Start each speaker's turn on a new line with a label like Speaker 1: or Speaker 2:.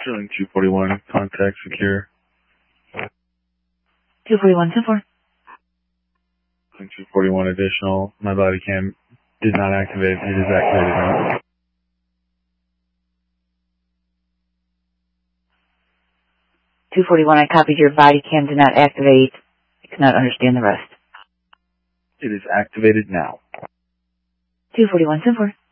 Speaker 1: Drilling 241, contact secure.
Speaker 2: 241, 10-4.
Speaker 1: Drilling 241 additional. My body cam did not activate. It is activated now.
Speaker 2: 241, I copied your body cam did not activate. I cannot understand the rest.
Speaker 1: It is activated now.
Speaker 2: 241, 10-4.